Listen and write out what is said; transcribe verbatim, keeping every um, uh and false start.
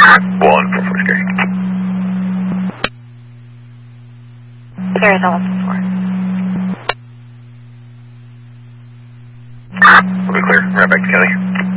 One for four Gary. Gary's on one for four. We'll be clear. Right back to Kelly.